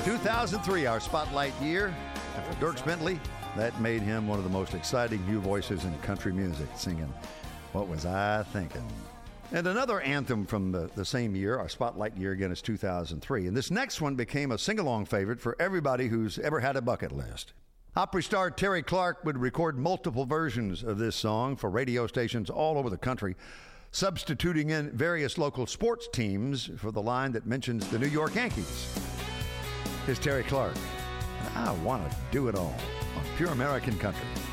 2003, our spotlight year. And for Dierks Bentley, that made him one of the most exciting new voices in country music, singing What Was I Thinking? And another anthem from the same year, our spotlight year again, is 2003. And this next one became a sing-along favorite for everybody who's ever had a bucket list. Opry star Terry Clark would record multiple versions of this song for radio stations all over the country, substituting in various local sports teams for the line that mentions the New York Yankees. Here's Terry Clark, and I Want to Do It All on Pure American Country.